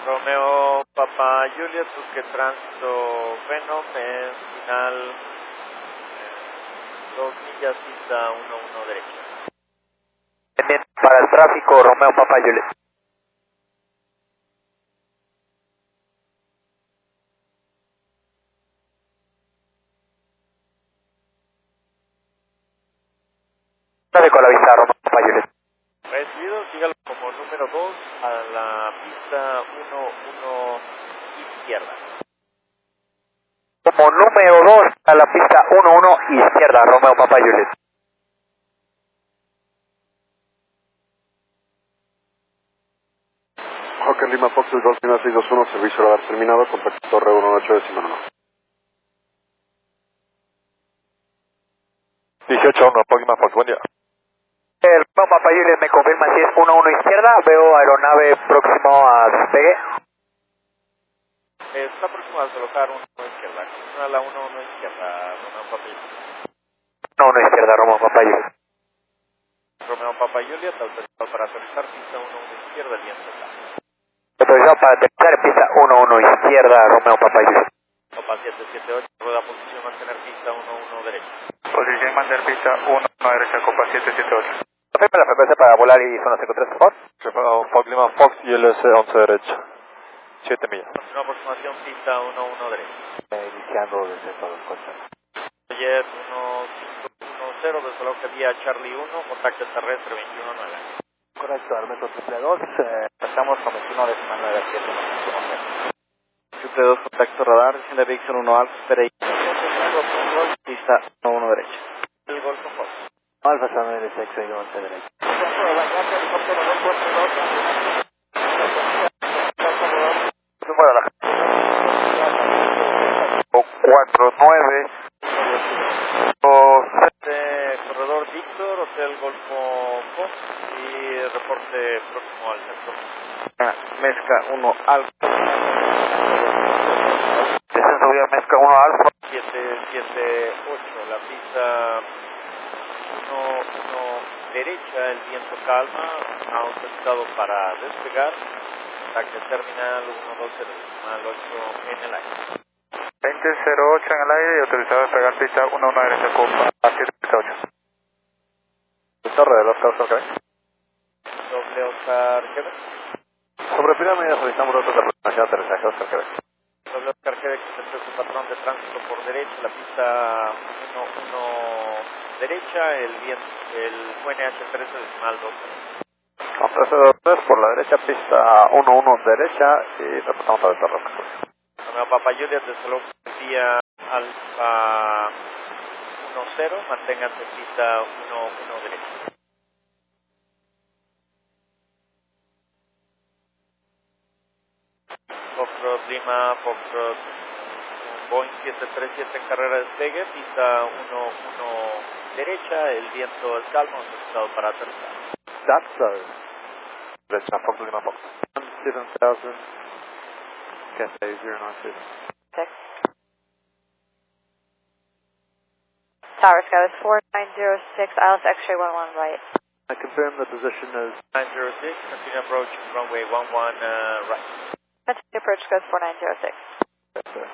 Romeo Papa Juliet, busque tránsito Venom en final 2 millas, pista 11 derecha. Pendiente para el tráfico, Romeo Papa Juliet. Con la vista, Romeo Papa Juliet. Recibido, sígalo como número 2 a la pista 11 izquierda. Como número 2 a la pista 11 izquierda, Romeo Papa Juliet. Hawker Lima Fox, el Golf Lima 621, servicio radar terminado, contacto Torre 18.1. 18-1, Fox Lima Fox, buen día. El Romeo Papa Juliet me confirma si es 11 izquierda, veo aeronave próximo a despegue. Está próximo a deslocar 1 izquierda, continúa la 11 izquierda, Romeo Papa Juliet. 11 izquierda, Romeo Papa Juliet. Romeo Papa Juliet, autorizado para aterrizar, pista 11 izquierda, el viento está. Autorizado para aterrizar, pista 11 izquierda, Romeo Papa Juliet. Copa 778, rueda posición, mantener pista 11 derecha. Posición mantener pista 1 derecha, Copa 778. Confirme la frecuencia para volar y zona 53, por favor. Fox Lima Fox y LS 11 derecha. 7 millas. Continúa aproximación, pista 11 derecha. Iniciando desde todo el coche. Jet 1510, desaloje vía Charlie 1, contacto terrestre 219. Correcto, al metro 2, pasamos con 21.9 Triple 2, contacto radar, desciende Vixen 1 Alfa, espera ahí. Pista 11 derecha. El Golfo Fox. Alfa Samuel de sexo y 11 derecha. 49 corredor Víctor, Hotel Golfo Fox y reporte próximo al sector. Mezca 1 Alfa. Descenso vía Mezca 1 Alfa. 778, la pista 1 derecha, el viento calma, autorizado para despegar, contacto terminal 120, decimal 8 en el aire. 2008 en el aire y autorizado a despegar pista 11 derecha, Copa 778. Torre de los Oscar Quebec. Doble Oscar Quebec. Sobre pirámide solicitamos datos de aproximación de aterrizaje Oscar Quebec. Doble Oscar Quebec, entre su patrón de tránsito por derecha, la pista 1 derecha, el UNH 13 decimal 12. 1323 por la derecha, pista 11 derecha y reportamos a esta roca. Romeo Papa Juliet, desalojo vía Alfa 10, manténganse pista 1 derecha. Foxtrot Lima, Foxtrot Boeing 737 en carrera de despegue, pista 1 derecha, el viento es calmo, autorizado para aterrizar. That's derecha, Fox Lima Fox. 7000, Cafe 096. Tower Sky was 4906, ILS X-ray 11 right. I confirm the position is 906, continue approach runway 11 right. Continue approach goes 4906. yes, sir.